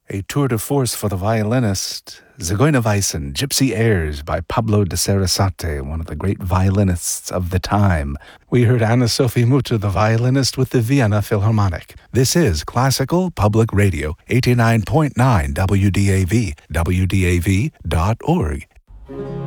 A tour de force for the violinist, Zigeuner Weisen, Gypsy Airs by Pablo de Sarasate, one of the great violinists of the time. We heard Anna-Sophie Mutter, the violinist with the Vienna Philharmonic. This is Classical Public Radio, 89.9 WDAV, WDAV.org.